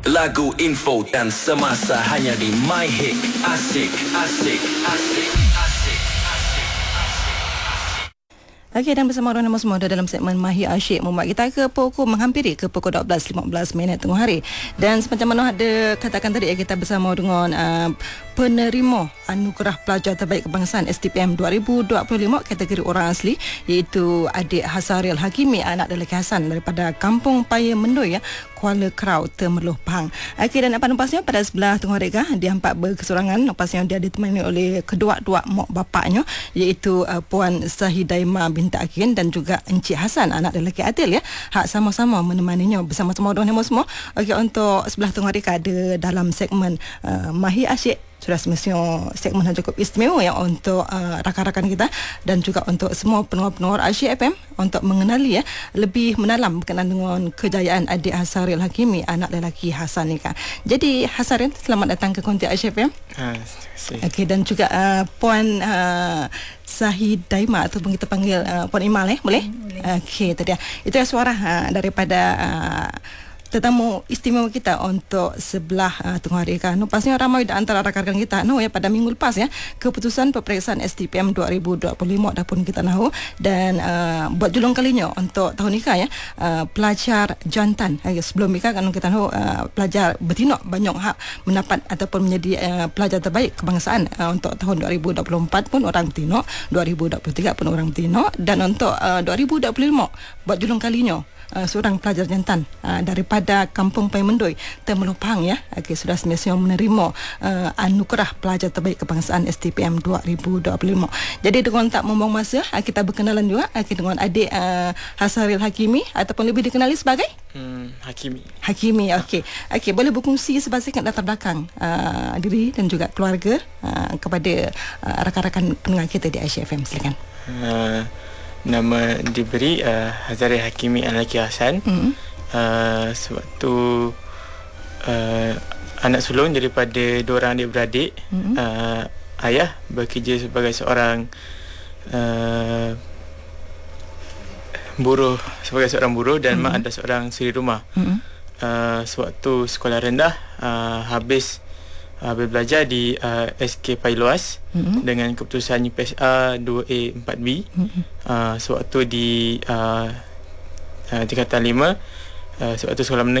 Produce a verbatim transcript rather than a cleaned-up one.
Lagu, info dan semasa hanya di My Hit. Asik, asik, asik, asik. Okey, dan bersama orang nama semua dalam segmen Mahir Asyik membuat kita ke pukul menghampiri ke pukul dua belas lima belas minit tengah hari. Dan seperti mana ada katakan tadi, kita bersama dengan uh, penerima Anugerah Pelajar Terbaik Kebangsaan S T P M dua ribu dua puluh lima kategori orang asli, iaitu adik Hasaril Hakimi, anak lelaki Hasan daripada Kampung Paya Mendoi, ya, Kuala Krau, Temerloh, Pahang. Okey, dan apa napasnya pada sebelah tengah hari kah, dia hampa berkesurangan. Napasnya dia ditemani oleh kedua-dua mak bapaknya, iaitu uh, Puan Sahidaima binti Akin dan juga Encik Hasan, anak lelaki Adil, ya. Hak sama-sama menemaninya bersama-sama dengan semua. Okey, untuk sebelah tengah hari kah ada dalam segmen uh, Mahir Asyik. Sudah semestinya segmen yang cukup istimewa, ya, untuk uh, rakan-rakan kita dan juga untuk semua pendengar-pendengar Asyik F M untuk mengenali, ya, lebih mendalam berkenaan dengan kejayaan adik Hasaril Hakimi, anak lelaki Hasan ni, kan. Jadi Hasaril, selamat datang ke konti Asyik F M. Ha, terima kasih. Okey, dan juga uh, Puan uh, Sahidaima ataupun kita panggil uh, Puan Imal, eh, boleh? Hmm, okey, itu dia. Itu suara uh, daripada uh, tetamu istimewa kita untuk sebelah uh, tengah hari, kan. No, pastinya ramai di antara rakan-rakan kita, no, ya, pada minggu lepas, ya, keputusan peperiksaan S T P M dua ribu dua puluh lima dah pun kita tahu, dan uh, buat julung kalinya untuk tahun ni, kan, ya, uh, pelajar jantan. Uh, sebelum ni, kan, kita tahu uh, pelajar betina banyak hak mendapat ataupun menjadi uh, pelajar terbaik kebangsaan uh, untuk tahun dua ribu dua puluh empat pun orang betina, dua ribu dua puluh tiga pun orang betina, dan untuk uh, dua ribu dua puluh lima buat julung kalinya Uh, seorang pelajar jantan uh, daripada Kampung Paya Mendoi, Temerloh, Pahang, ya. Okay, sudah semestinya menerima uh, Anugerah Pelajar Terbaik Kebangsaan S T P M dua ribu dua puluh lima. Jadi dengan tak membuang masa, uh, kita berkenalan juga uh, dengan adik uh, Hasaril Hakimi, ataupun lebih dikenali sebagai hmm, Hakimi. Hakimi, okey. Okey, boleh berkongsi sebahagian latar belakang uh, diri dan juga keluarga uh, kepada uh, rakan-rakan pendengar kita di Asyik F M, silakan. Uh, Nama diberi uh, Hasaril Hakimi Al-Laki Hasan. Mm-hmm. uh, Sewaktu uh, anak sulung daripada dua orang adik-beradik. Mm-hmm. uh, Ayah bekerja sebagai seorang uh, buruh, sebagai seorang buruh, dan mm-hmm. mak ada seorang suri rumah. Mm-hmm. uh, Sewaktu sekolah rendah, uh, habis Habis belajar di uh, S K Pailuas, mm-hmm. dengan keputusan U P S A dua A empat B. Mm-hmm. uh, Sewaktu di uh, uh, tingkatan lima, uh, sewaktu sekolah menengah,